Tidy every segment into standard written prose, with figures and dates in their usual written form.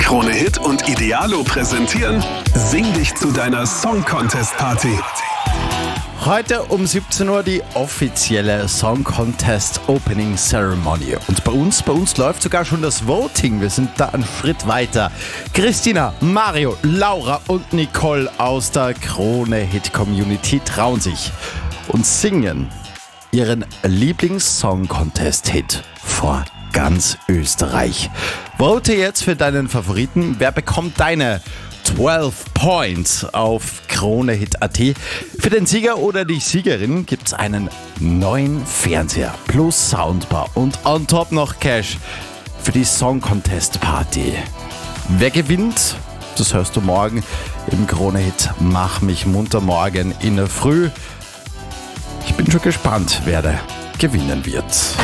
Krone Hit und Idealo präsentieren Sing dich zu deiner Song Contest Party. Heute um 17 Uhr die offizielle Song Contest Opening Ceremony. Und bei uns läuft sogar schon das Voting. Wir sind da einen Schritt weiter. Christina, Mario, Laura und Nicole aus der Krone Hit Community trauen sich und singen ihren Lieblings-Song Contest Hit vor ganz Österreich. Vote jetzt für deinen Favoriten. Wer bekommt deine 12 Points auf KroneHit.at. Für den Sieger oder die Siegerin gibt's einen neuen Fernseher plus Soundbar und on top noch Cash für die Song Contest Party. Wer gewinnt, das hörst du morgen im KroneHit Mach mich munter morgen in der Früh. Ich bin schon gespannt, wer da gewinnen wird.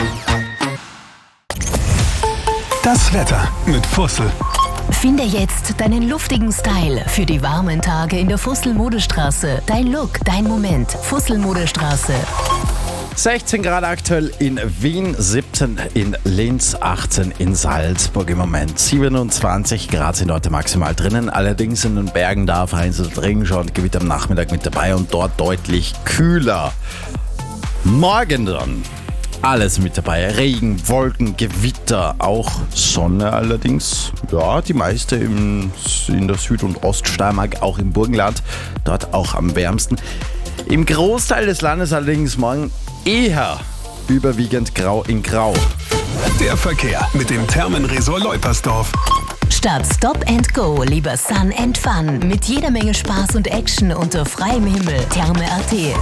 Das Wetter mit Fussel. Finde jetzt deinen luftigen Style für die warmen Tage in der Fussel-Modestraße. Dein Look, dein Moment. Fussel-Modestraße. 16 Grad aktuell in Wien, 17 in Linz, 18 in Salzburg im Moment. 27 Grad sind heute maximal drinnen. Allerdings in den Bergen da vereinzelt Regenschauer und Gewitter am Nachmittag mit dabei und dort deutlich kühler. Morgen dann alles mit dabei. Regen, Wolken, Gewitter, auch Sonne allerdings. Ja, die meiste in der Süd- und Oststeiermark, auch im Burgenland. Dort auch am wärmsten. Im Großteil des Landes allerdings morgen eher überwiegend grau in grau. Der Verkehr mit dem Thermenresort Leupersdorf. Statt Stop and Go lieber Sun and Fun. Mit jeder Menge Spaß und Action unter freiem Himmel. Therme.at.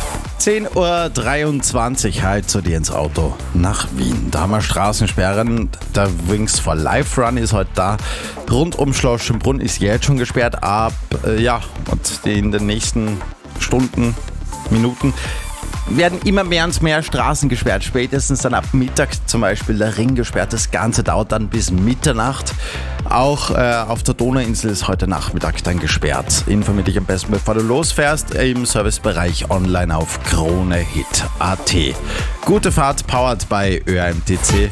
10.23 Uhr halt zu dir ins Auto nach Wien. Da haben wir Straßensperren. Der Wings for Life Run ist heute da. Rund um Schloss Schönbrunn ist jetzt schon gesperrt. Und in den nächsten Stunden, Minuten werden immer mehr und mehr Straßen gesperrt. Spätestens dann ab Mittag zum Beispiel der Ring gesperrt. Das Ganze dauert dann bis Mitternacht. Auch auf der Donauinsel ist heute Nachmittag dann gesperrt. Informier dich am besten, bevor du losfährst, im Servicebereich online auf KroneHit.at. Gute Fahrt, powered by ÖAMTC.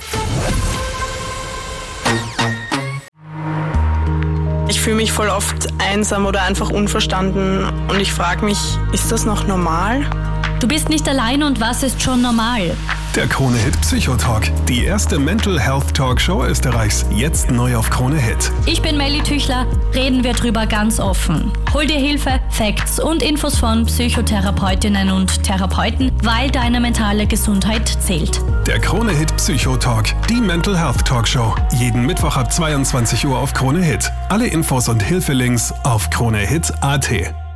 Ich fühle mich voll oft einsam oder einfach unverstanden und ich frage mich, ist das noch normal? Du bist nicht allein und was ist schon normal? Der Krone Hit Psychotalk, die erste Mental Health Talkshow Österreichs, jetzt neu auf Krone Hit. Ich bin Melly Tüchler, reden wir drüber ganz offen. Hol dir Hilfe, Facts und Infos von Psychotherapeutinnen und Therapeuten, weil deine mentale Gesundheit zählt. Der Krone Hit Psychotalk, die Mental Health Talkshow, jeden Mittwoch ab 22 Uhr auf Krone Hit. Alle Infos und Hilfelinks auf KroneHit.at.